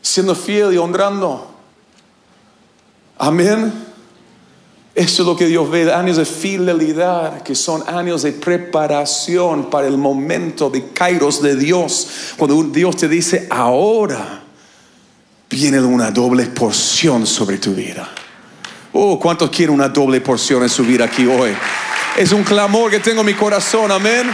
siendo fiel y honrando. Amén. Eso es lo que Dios ve, años de fidelidad, que son años de preparación para el momento de kairos de Dios. Cuando Dios te dice, ahora viene una doble porción sobre tu vida. ¿Cuántos quieren una doble porción en su vida aquí hoy? Es un clamor que tengo en mi corazón, amén.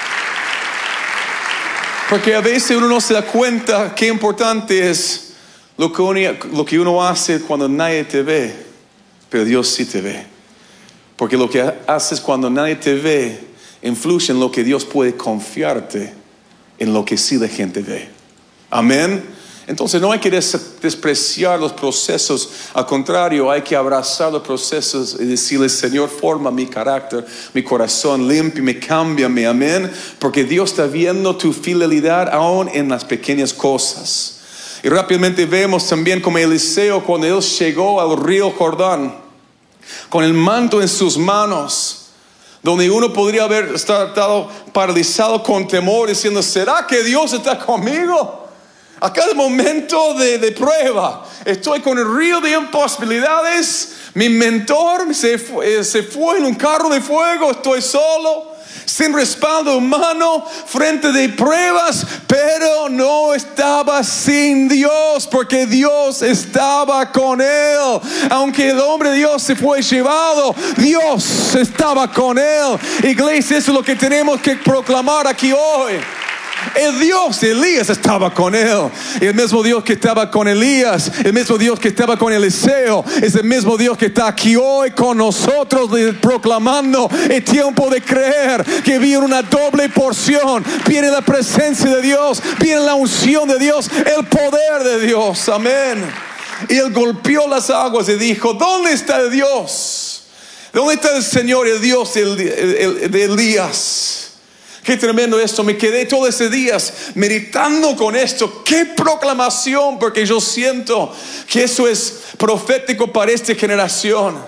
Porque a veces uno no se da cuenta qué importante es lo que uno hace cuando nadie te ve. Pero Dios sí te ve. Porque lo que haces cuando nadie te ve influye en lo que Dios puede confiarte en lo que sí la gente ve. Amén. Entonces no hay que despreciar los procesos. Al contrario, hay que abrazar los procesos y decirle, Señor, forma mi carácter, mi corazón, límpiame, cámbiame. Amén. Porque Dios está viendo tu fidelidad aún en las pequeñas cosas. Y rápidamente vemos también como Eliseo, cuando él llegó al río Jordán, con el manto en sus manos, donde uno podría haber estado paralizado con temor, diciendo, ¿será que Dios está conmigo? A cada momento de prueba, estoy con el río de imposibilidades. Mi mentor se fue en un carro de fuego, estoy solo, sin respaldo humano, frente de pruebas, pero no estaba sin Dios, porque Dios estaba con él. Aunque el hombre de Dios se fue llevado, Dios estaba con él. Iglesia, eso es lo que tenemos que proclamar aquí hoy. El Dios de Elías estaba con él. El mismo Dios que estaba con Elías, el mismo Dios que estaba con Eliseo, es el mismo Dios que está aquí hoy con nosotros, proclamando el tiempo de creer que viene una doble porción. Viene la presencia de Dios, viene la unción de Dios, el poder de Dios. Amén. Y él golpeó las aguas y dijo, ¿dónde está Dios? ¿Dónde está el Señor, el Dios de Elías? Qué tremendo esto. Me quedé todos esos días meditando con esto. Qué proclamación, porque yo siento que eso es profético para esta generación.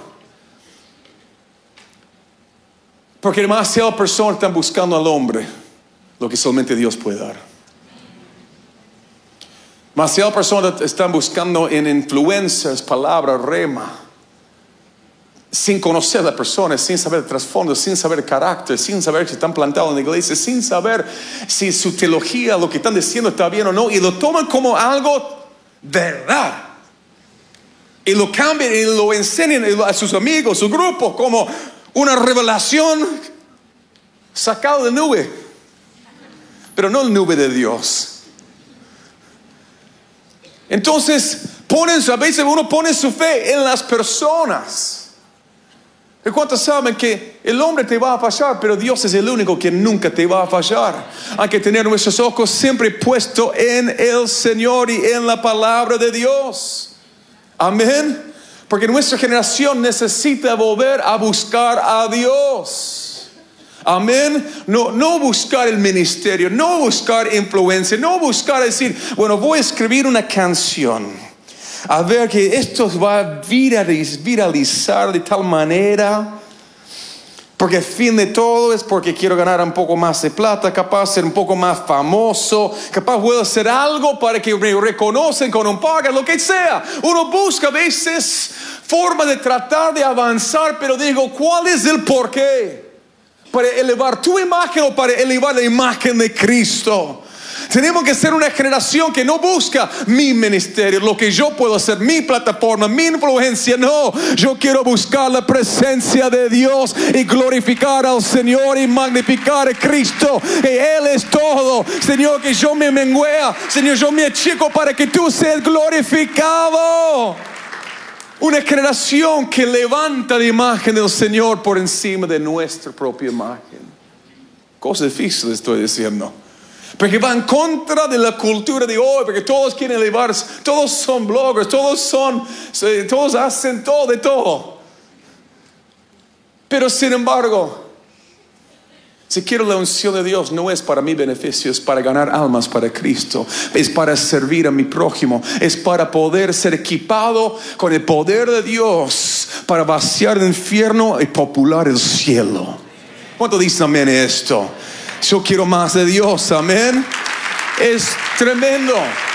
Porque demasiadas personas están buscando al hombre lo que solamente Dios puede dar. Demasiadas personas están buscando en influencers, palabras, rema, sin conocer a la persona, sin saber el trasfondo, sin saber el carácter, sin saber si están plantados en la iglesia, sin saber si su teología, lo que están diciendo está bien o no, y lo toman como algo verdad. Y lo cambian y lo enseñan a sus amigos, su grupo, como una revelación sacada de nube. Pero no la nube de Dios. Entonces, a veces uno pone su fe en las personas. ¿Y cuántos saben que el hombre te va a fallar, pero Dios es el único que nunca te va a fallar? Hay que tener nuestros ojos siempre puestos en el Señor y en la palabra de Dios. Amén. Porque nuestra generación necesita volver a buscar a Dios. Amén. No buscar el ministerio, no buscar influencia, no buscar decir, bueno, voy a escribir una canción, a ver que esto va a viralizar de tal manera, porque el fin de todo es porque quiero ganar un poco más de plata, capaz ser un poco más famoso, capaz puedo hacer algo para que me reconocen con un pago, lo que sea. Uno busca a veces formas de tratar de avanzar, pero digo, ¿cuál es el porqué? ¿Para elevar tu imagen o para elevar la imagen de Cristo? Tenemos que ser una generación que no busca mi ministerio, lo que yo puedo hacer, mi plataforma, mi influencia. No, yo quiero buscar la presencia de Dios y glorificar al Señor y magnificar a Cristo. Que Él es todo. Señor, que yo me menguea. Señor, yo me achico para que tú seas glorificado. Una generación que levanta la imagen del Señor por encima de nuestra propia imagen. Cosa difícil estoy diciendo. Porque va en contra de la cultura de hoy, porque todos quieren elevarse, todos son bloggers, todos hacen todo de todo. Pero sin embargo, si quiero la unción de Dios, no es para mi beneficio, es para ganar almas para Cristo, es para servir a mi prójimo, es para poder ser equipado con el poder de Dios, para vaciar el infierno y popular el cielo. ¿Cuánto dicen amén a esto? Yo quiero más de Dios, amén. Es tremendo.